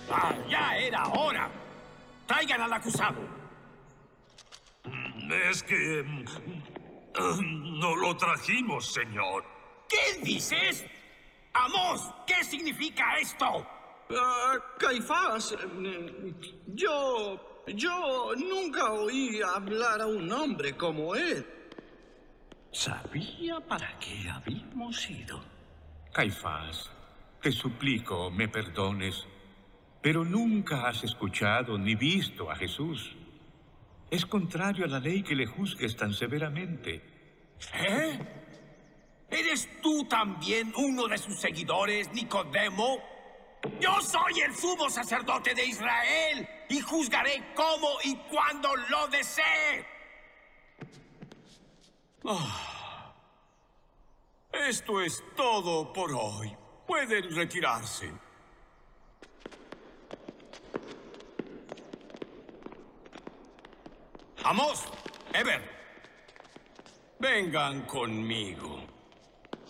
Ya era hora. Traigan al acusado. Es que... no lo trajimos, señor. ¿Qué dices? Amos, ¿qué significa esto? Caifás, yo nunca oí hablar a un hombre como él. Sabía para qué habíamos ido. Caifás, te suplico me perdones, pero nunca has escuchado ni visto a Jesús. Es contrario a la ley que le juzgues tan severamente. ¿Eh? ¿Eres tú también uno de sus seguidores, Nicodemo? Yo soy el sumo sacerdote de Israel y juzgaré cómo y cuando lo desee. Esto es todo por hoy. Pueden retirarse. Amos, Eber, vengan conmigo.